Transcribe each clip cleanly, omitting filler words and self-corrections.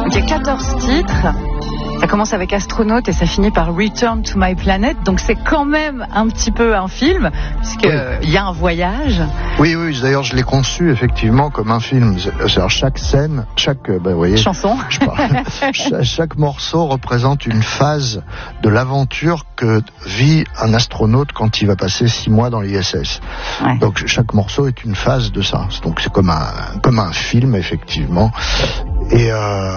Il y a 14 titres. Ça commence avec Astronaute et ça finit par Return to My Planet. Donc c'est quand même un petit peu un film, puisqu'il y a un voyage. Oui, d'ailleurs je l'ai conçu effectivement comme un film. C'est-à-dire chaque scène, vous voyez, chanson. Chaque morceau représente une phase de l'aventure que vit un astronaute quand il va passer 6 mois dans l'ISS. Ouais. Donc chaque morceau est une phase de ça. Donc c'est comme un film effectivement. Et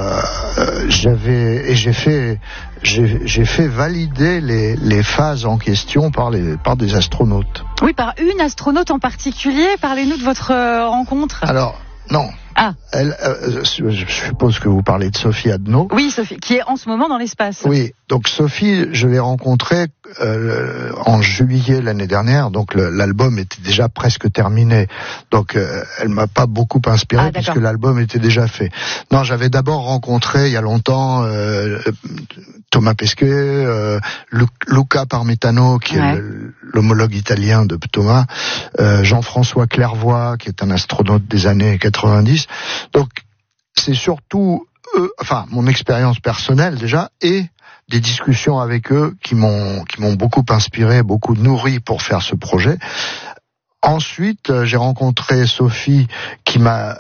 j'ai fait valider les phases en question par des astronautes. Oui, par une astronaute en particulier. Parlez-nous de votre rencontre. Alors, non. Ah. Je suppose que vous parlez de Sophie Adno. Oui, Sophie, qui est en ce moment dans l'espace. Oui, donc Sophie, je l'ai rencontrée en juillet l'année dernière, donc l'album était déjà presque terminé. Donc elle m'a pas beaucoup inspiré puisque l'album était déjà fait. Non, j'avais d'abord rencontré il y a longtemps Thomas Pesquet, Luca Parmitano, qui est l'homologue italien de Thomas, Jean-François Clairvoy, qui est un astronaute des années 90. Donc, c'est surtout mon expérience personnelle déjà, et des discussions avec eux qui m'ont beaucoup inspiré, beaucoup nourri pour faire ce projet. Ensuite, j'ai rencontré Sophie qui m'a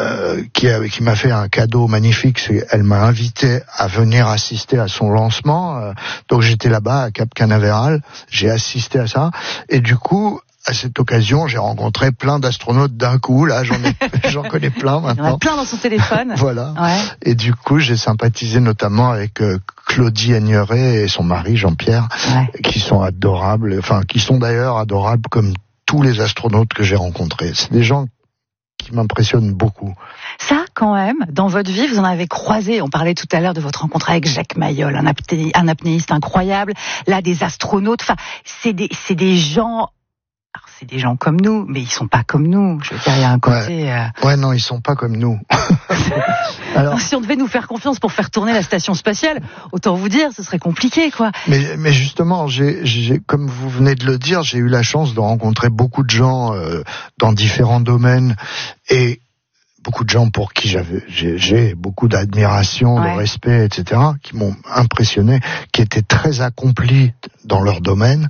fait un cadeau magnifique. Elle m'a invité à venir assister à son lancement. Donc j'étais là-bas à Cap Canaveral. J'ai assisté à ça. Et du coup, à cette occasion, j'ai rencontré plein d'astronautes d'un coup. Là, j'en connais plein maintenant. Il y en a plein dans son téléphone. Voilà. Ouais. Et du coup, j'ai sympathisé notamment avec Claudie Aigneret et son mari Jean-Pierre, qui sont adorables. Enfin, qui sont d'ailleurs adorables comme tous les astronautes que j'ai rencontrés. C'est des gens qui m'impressionnent beaucoup. Ça, quand même, dans votre vie, vous en avez croisé. On parlait tout à l'heure de votre rencontre avec Jacques Mayol, un apnéiste incroyable. Là, des astronautes. Enfin, c'est des gens. Alors, c'est des gens comme nous, mais ils sont pas comme nous. Je veux dire, il y a un côté. Non, ils sont pas comme nous. Alors, si on devait nous faire confiance pour faire tourner la station spatiale, autant vous dire, ce serait compliqué, quoi. Mais justement, comme vous venez de le dire, j'ai eu la chance de rencontrer beaucoup de gens dans différents domaines et beaucoup de gens pour qui j'ai beaucoup d'admiration, de respect, etc., qui m'ont impressionné, qui étaient très accomplis dans leur domaine.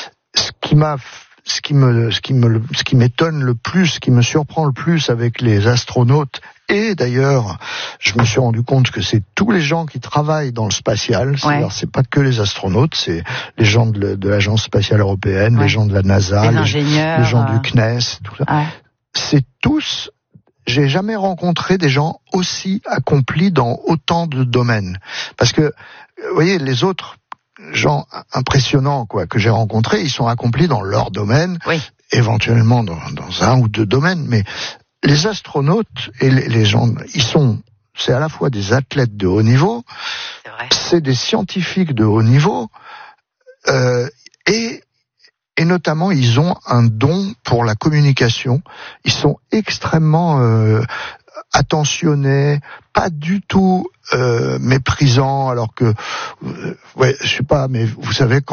Ce qui m'étonne le plus, ce qui me surprend le plus avec les astronautes, et d'ailleurs, je me suis rendu compte que c'est tous les gens qui travaillent dans le spatial, c'est-à-dire c'est pas que les astronautes, c'est les gens de l'Agence spatiale européenne, les gens de la NASA, les ingénieurs, les gens du CNES, tout ça. C'est tous. J'ai jamais rencontré des gens aussi accomplis dans autant de domaines, parce que vous voyez, les autres gens impressionnants que j'ai rencontrés, ils sont accomplis dans leur domaine, éventuellement dans un ou deux domaines, mais les astronautes et les gens, c'est à la fois des athlètes de haut niveau, c'est des scientifiques de haut niveau, et notamment ils ont un don pour la communication. Ils sont extrêmement attentionnés, pas du tout méprisants, alors que je sais pas, mais vous savez,